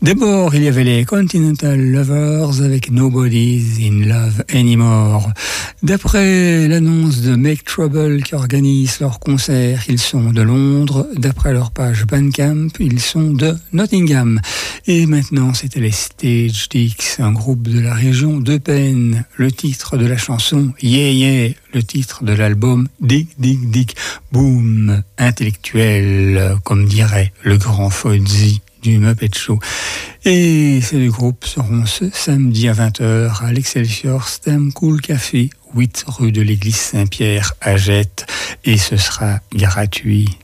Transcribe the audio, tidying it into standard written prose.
D'abord, il y avait les Continental Lovers avec Nobody's in Love Anymore. D'après l'annonce de Make Trouble qui organise leur concert, ils sont de Londres. D'après leur page Bandcamp, ils sont de Nottingham. Et maintenant, c'était les Stage Dicks, un groupe de la région d'Eupen. Le titre de la chanson Yeah Yeah, le titre de l'album Dick Dick Dick. Boom, intellectuel, comme dirait le grand Fozzy du Muppet Show. Et ces deux groupes seront ce samedi à 20h à l'Excelsior Stem Cool Café, 8 rue de l'église Saint-Pierre à Jette. Et ce sera gratuit.